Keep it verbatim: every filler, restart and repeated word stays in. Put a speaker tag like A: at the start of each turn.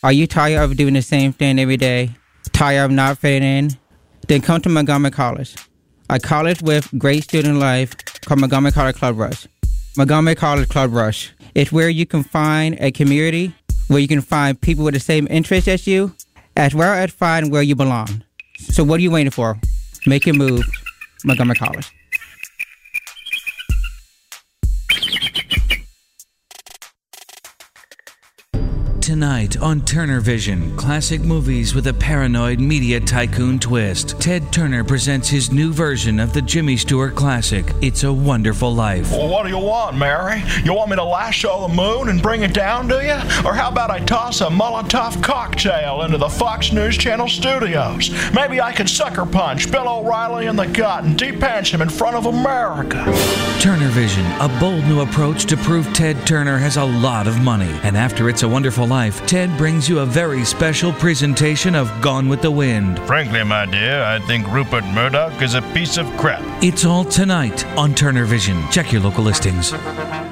A: Are you tired of doing the same thing every day? Tired of not fitting in? Then come to Montgomery College, a college with great student life called Montgomery College Club Rush. Montgomery College Club Rush. It's where you can find a community, where you can find people with the same interests as you, as well as find where you belong. So what are you waiting for? Make your move. Montgomery College.
B: Tonight on Turner Vision, classic movies with a paranoid media tycoon twist. Ted Turner presents his new version of the Jimmy Stewart classic, It's a Wonderful Life.
C: Well, what do you want, Mary? You want me to lasso the moon and bring it down to you? Or how about I toss a Molotov cocktail into the Fox News Channel studios? Maybe I could sucker punch Bill O'Reilly in the gut and de-pants him in front of America.
B: Turner Vision, a bold new approach to prove Ted Turner has a lot of money. And after It's a Wonderful Life, Ted brings you a very special presentation of Gone with the Wind.
C: Frankly, my dear, I think Rupert Murdoch is a piece of crap.
B: It's all tonight on Turner Vision. Check your local listings.